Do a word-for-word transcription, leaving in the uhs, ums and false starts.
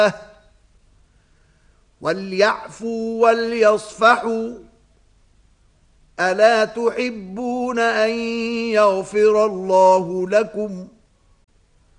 وَلْيَعْفُوا وَلْيَصْفَحُوا أَلَا تُحِبُّونَ أَن يَغْفِرَ اللَّهُ لَكُمْ